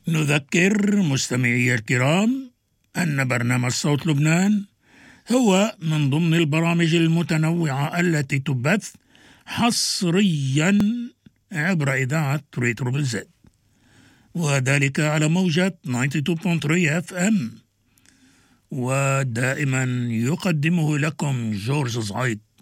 نذكر مستمعي الكرام أن برنامج صوت لبنان هو من ضمن البرامج المتنوعة التي تبث حصريا عبر إذاعة ريترو زد، وذلك على موجة 92.3 FM، ودائما يقدمه لكم جورج زعيد.